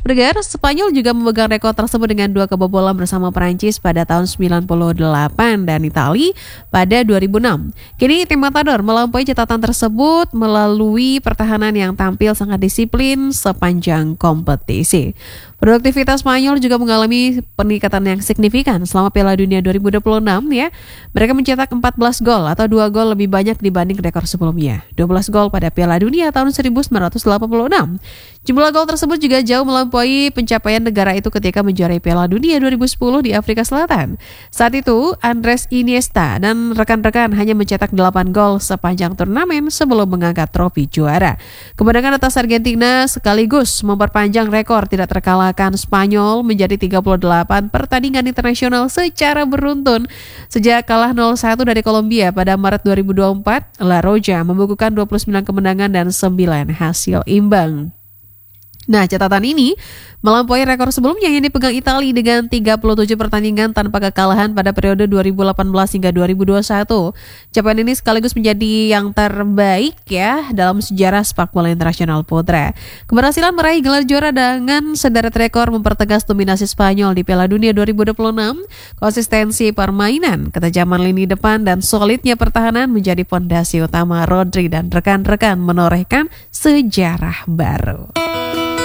Berger, Spanyol juga memegang rekor tersebut dengan 2 kebobolan bersama Prancis pada tahun 98 dan Italia pada 2006. Kini tim Matador melampaui catatan tersebut melalui pertahanan yang tampil sangat disiplin sepanjang kompetisi. Produktivitas Spanyol juga mengalami peningkatan yang signifikan selama Piala Dunia 2026 ya. Mereka mencetak 14 gol atau 2 gol lebih banyak dibanding rekor sebelumnya. 12 gol pada Piala Dunia tahun 1986. Jumlah gol tersebut juga jauh melampaui pencapaian negara itu ketika menjuarai Piala Dunia 2010 di Afrika Selatan. Saat itu, Andres Iniesta dan rekan-rekan hanya mencetak 8 gol sepanjang turnamen sebelum mengangkat trofi juara. Kemenangan atas Argentina sekaligus memperpanjang rekor tidak terkalahkan Spanyol menjadi 38 pertandingan internasional secara beruntun. Sejak kalah 0-1 dari Kolombia pada Maret 2024, La Roja membukukan 29 kemenangan dan 9 hasil imbang. Nah, catatan ini melampaui rekor sebelumnya yang dipegang Italia dengan 37 pertandingan tanpa kekalahan pada periode 2018 hingga 2021. Capaian ini sekaligus menjadi yang terbaik ya dalam sejarah sepak bola internasional putra. Keberhasilan meraih gelar juara dengan sederet rekor mempertegas dominasi Spanyol di Piala Dunia 2026. Konsistensi permainan, ketajaman lini depan dan solidnya pertahanan menjadi fondasi utama Rodri dan rekan-rekan menorehkan sejarah baru.